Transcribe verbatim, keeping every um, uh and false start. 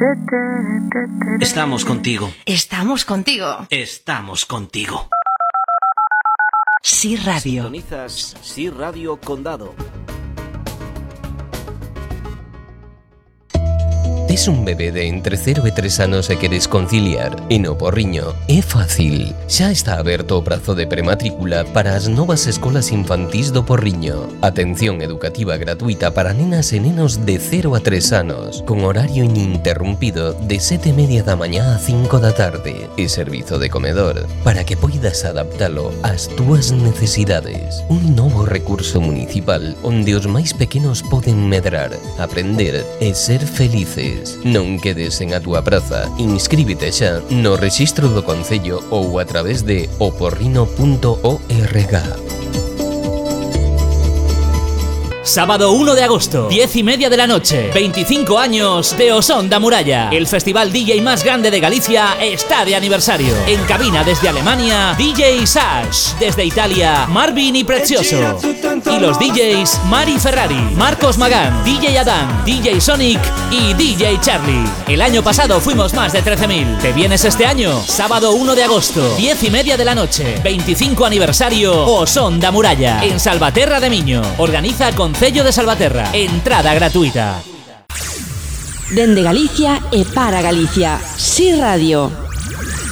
Estamos contigo. Estamos contigo. Estamos contigo. Sí Radio. Sintonizas Sí Radio Condado. Tes un bebé de entre cero e tres anos e queres conciliar? E no Porriño é fácil. Xa está aberto o prazo de prematrícula para as novas escolas infantís do Porriño. Atención educativa gratuita para nenas e nenos de cero a tres anos, con horario ininterrumpido de sete e media da mañá a cinco da tarde e servizo de comedor para que poidas adaptalo ás túas necesidades. Un novo recurso municipal onde os máis pequenos poden medrar, aprender e ser felices. Non quedes en a túa praza. Inscríbete xa no rexistro do Concello ou a través de oporrino punto org. Sábado uno de agosto, diez y media de la noche, veinticinco años de O Son da Muralla. El festival D J más grande de Galicia está de aniversario. En cabina desde Alemania, D J Sash. Desde Italia, Marvin y Prezioso. Y los D Js Mari Ferrari, Marcos Magán, D J Adán, D J Sonic y D J Charlie. El año pasado fuimos más de trece mil. ¿Te vienes este año? Sábado uno de agosto, diez y media de la noche, veinticinco aniversario O Son da Muralla. En Salvaterra de Miño. Organiza Concello de Salvaterra. Entrada gratuita. Dende Galicia e para Galicia. Sí Radio.